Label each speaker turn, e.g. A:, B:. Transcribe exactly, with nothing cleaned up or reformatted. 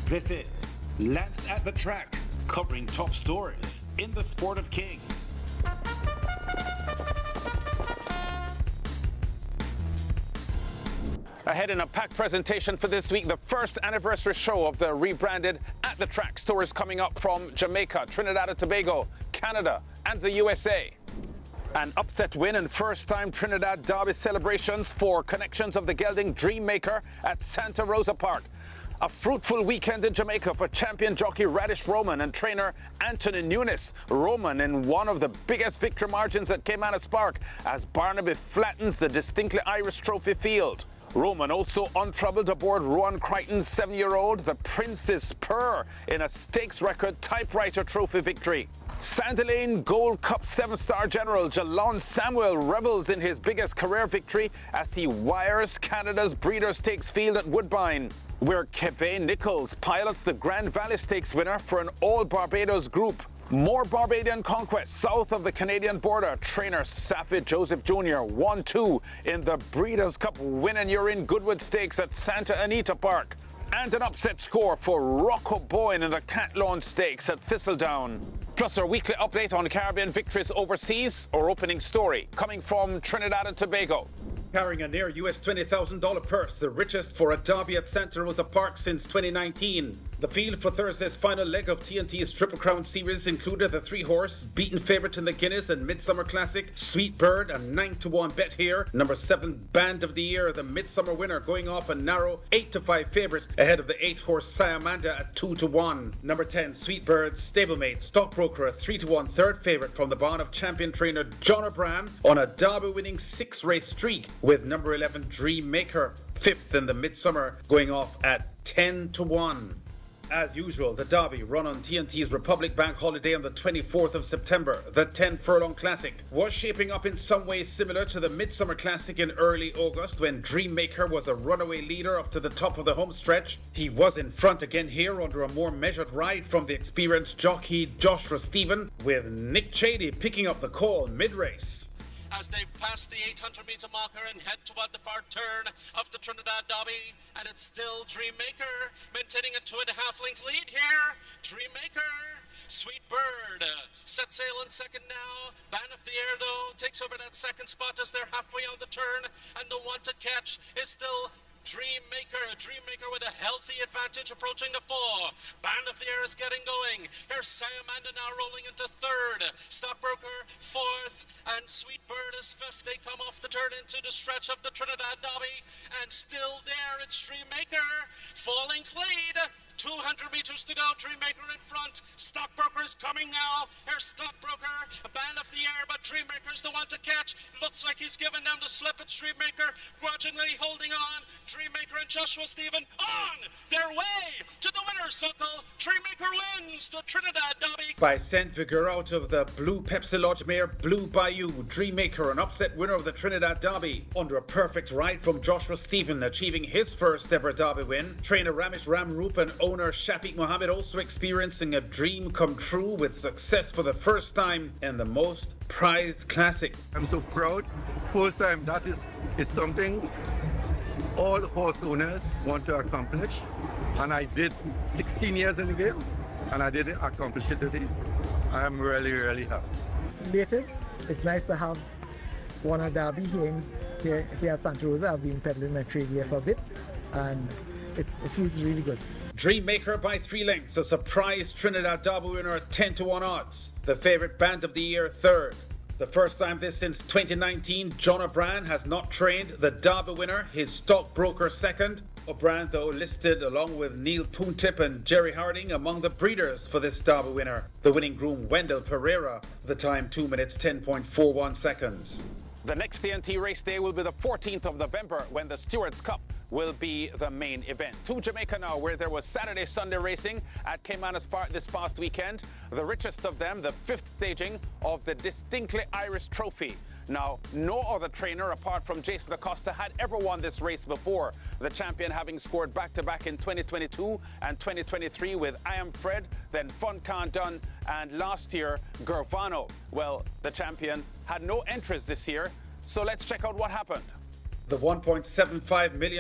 A: This is Lance at the Track, covering top stories in the sport of kings.
B: Ahead in a packed presentation for this week, the first anniversary show of the rebranded At the Track stores coming up from Jamaica, Trinidad and Tobago, Canada, and the U S A. An upset win and first-time Trinidad Derby celebrations for connections of the gelding Dreammaker at Santa Rosa Park. A fruitful weekend in Jamaica for champion jockey Radish Roman and trainer Anthony Nunes. Roman in one of the biggest victory margins at Caymanas Park as Barnaby flattens the distinctly Irish Trophy field. Roman also untroubled aboard Rowan Crichton's seven-year-old, the Princess Purr, in a stakes record typewriter trophy victory. Sandalane Gold Cup seven-star general Jalon Samuel revels in his biggest career victory as he wires Canada's Breeders' Stakes field at Woodbine, where Kevin Nichols pilots the Grand Valley Stakes winner for an all-Barbados group. More Barbadian conquests south of the Canadian border. Trainer Safi Joseph Junior one two in the Breeders' Cup win and you're in Goodwood Stakes at Santa Anita Park. And an upset score for Rocco Boyne in the Catlawn Stakes at Thistledown. Plus our weekly update on Caribbean victories overseas, our opening story coming from Trinidad and Tobago.
A: Carrying a near U S twenty thousand dollars purse, the richest for a derby at Santa Rosa Park since twenty nineteen. The field for Thursday's final leg of T N T's Triple Crown Series included the three-horse, beaten favourite in the Guinness and Midsummer Classic, Sweet Bird, a nine to one bet here. Number seven, Band of the Year, the Midsummer winner, going off a narrow eight to five favourite ahead of the eight-horse Siamanda at two to one. Number ten, Sweet Bird, stablemate, stockbroker, a three to one third favourite from the barn of champion trainer John O'Brien on a derby-winning six-race streak, with number eleven, Dreammaker, fifth in the Midsummer, going off at ten to one. As usual, the Derby, run on T N T's Republic Bank holiday on the twenty-fourth of September, the ten Furlong Classic, was shaping up in some ways similar to the Midsummer Classic in early August when Dreammaker was a runaway leader up to the top of the home stretch. He was in front again here under a more measured ride from the experienced jockey Joshua Stephen, with Nick Chady picking up the call mid-race.
C: As they've passed the eight hundred metre marker and head toward the far turn of the Trinidad Derby, and it's still Dreammaker maintaining a two and a half length lead here. Dreammaker, Sweet Bird uh, set sail in second now. Band of the Year though takes over that second spot as they're halfway on the turn, and the one to catch is still Dreammaker, a Dreammaker with a healthy advantage approaching the four. Band of the Year is getting going. Here's Siamanda now rolling into third. Stockbroker fourth, and Sweet Bird is fifth. They come off the turn into the stretch of the Trinidad Derby, and still there it's Dreammaker. Falling fleet. two hundred metres to go. Dreammaker in front. Stockbroker is coming now. Here's Stockbroker, a Band of the Year, but Dreammaker's the one to catch. Looks like he's giving them the slip. It's Dreammaker grudgingly holding on. Dreammaker and Joshua Stephen on their way to the winner's circle. Dreammaker wins the Trinidad Derby
A: by scent figure out of the Blue Pepsi Lodge mare Blue Bayou. Dreammaker, an upset winner of the Trinidad Derby, under a perfect ride from Joshua Stephen, achieving his first ever Derby win. Trainer Ramesh Ramroop and owner Shafiq Mohammed also experiencing a dream come true with success for the first time in the most prized classic.
D: I'm so proud. First time, that is, is something all horse owners want to accomplish, and I did sixteen years in the game, and I did accomplish it today. I am really, really happy.
E: Later, it's nice to have one at Derby here, in, here, here at Santa Rosa. I've been peddling my trade here for a bit, and it, it feels really good.
A: Dreammaker by three lengths, a surprise Trinidad Derby winner at ten to one odds. The favourite Band of the Year third. The first time this since twenty nineteen, John O'Brien has not trained the Derby winner, his stockbroker second. O'Brien, though, listed along with Neil Poontip and Jerry Harding among the breeders for this Derby winner. The winning groom, Wendell Pereira, the time two minutes ten point four one seconds.
B: The next T N T race day will be the fourteenth of November when the Stewards Cup will be the main event. To Jamaica now, where there was Saturday, Sunday racing at Caymanas Park this past weekend. The richest of them, the fifth staging of the distinctly Irish Trophy. Now, no other trainer apart from Jason Acosta had ever won this race before. The champion having scored back-to-back in twenty twenty-two and twenty twenty-three with I Am Fred, then Fun Can't Done, and last year, Gervano. Well, the champion had no entries this year, so let's check out what happened.
A: The one point seven five million